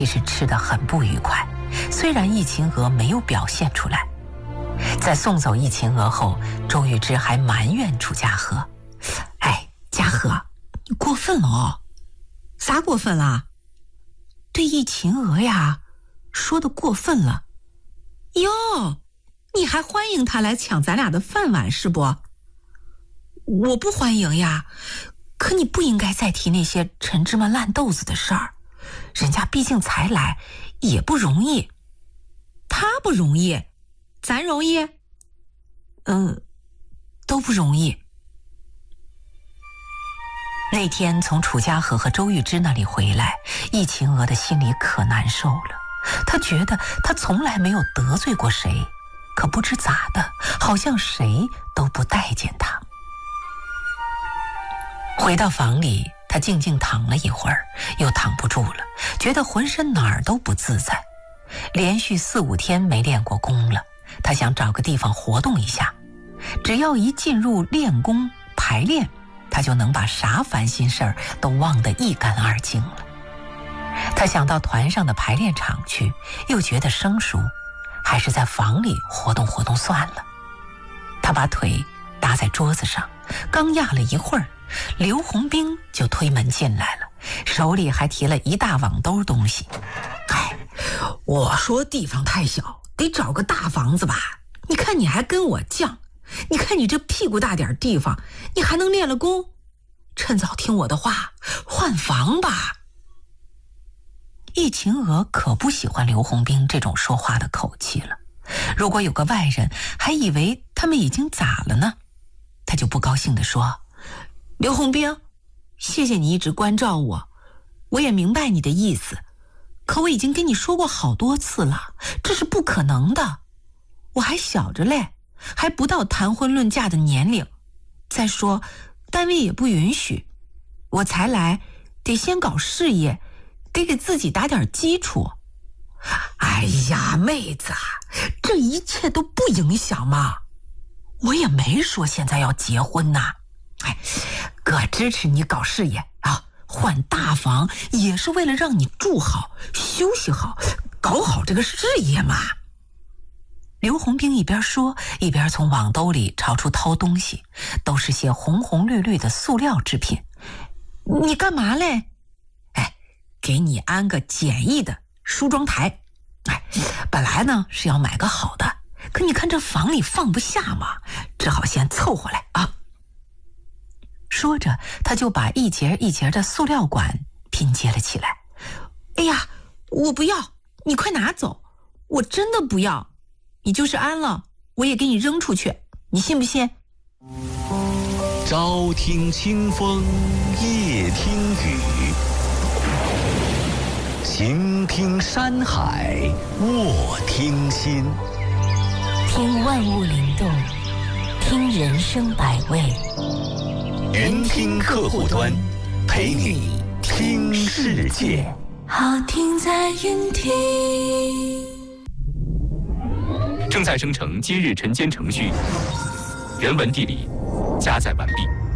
其实吃得很不愉快，虽然易秦娥没有表现出来。在送走易秦娥后，周玉芝还埋怨楚家和：“哎，家和，你过分了哦。”“ 啥过分啦？”“ 对易秦娥呀，说的过分了。”“ 哟，你还欢迎他来抢咱俩的饭碗是不？”“ 我不欢迎呀，可你不应该再提那些陈芝麻烂豆子的事儿，人家毕竟才来，也不容易。”“ 他不容易，咱容易？”“ 都不容易。”那天从楚家和周玉芝那里回来，易秦娥的心里可难受了。她觉得她从来没有得罪过谁，可不知咋的，好像谁都不待见她。回到房里，她静静躺了一会儿，又躺不住了，觉得浑身哪儿都不自在。连续4、5天没练过功了，她想找个地方活动一下。只要一进入练功排练，她就能把啥烦心事儿都忘得一干二净了。她想到团上的排练场去，又觉得生疏，还是在房里活动活动算了。她把腿搭在桌子上，刚压了一会儿，刘洪兵就推门进来了，手里还提了一大网兜东西。 “哎，我说地方太小，得找个大房子吧？你看你还跟我犟，你看你这屁股大点地方，你还能练了功？趁早听我的话，换房吧。” 易秦娥可不喜欢刘洪兵这种说话的口气了。如果有个外人，还以为他们已经咋了呢？他就不高兴地说：“ 刘洪兵，谢谢你一直关照我，我也明白你的意思，可我已经跟你说过好多次了，这是不可能的。我还小着嘞，还不到谈婚论嫁的年龄。再说，单位也不允许。我才来，得先搞事业，得给自己打点基础。”“哎呀，妹子，这一切都不影响嘛。我也没说现在要结婚呐。哎，哥支持你搞事业啊，换大房也是为了让你住好、休息好、搞好这个事业嘛。” 刘洪兵一边说，一边从网兜里朝出掏东西，都是些红红绿绿的塑料制品。 “你干嘛嘞？”“哎，给你安个简易的梳妆台。哎，本来呢是要买个好的，可你看这房里放不下嘛，只好先凑合来啊。” 说着，他就把一节一节的塑料管拼接了起来。 “哎呀，我不要，你快拿走，我真的不要。你就是安了，我也给你扔出去，你信不信？” 朝听清风，夜听雨，晴听山海，卧听心。 听万物灵动，听人生百味。 云听客户端，陪你听世界。 好听在云听。 正在生成今日晨间程序，人文地理加载完毕。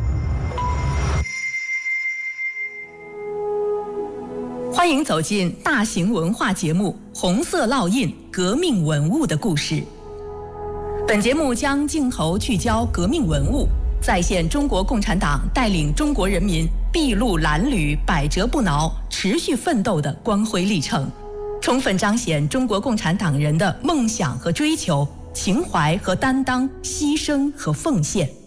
欢迎走进大型文化节目《红色烙印：革命文物的故事》。本节目将镜头聚焦革命文物，再现中国共产党带领中国人民筚路蓝缕、百折不挠、持续奋斗的光辉历程，充分彰显中国共产党人的梦想和追求、情怀和担当、牺牲和奉献。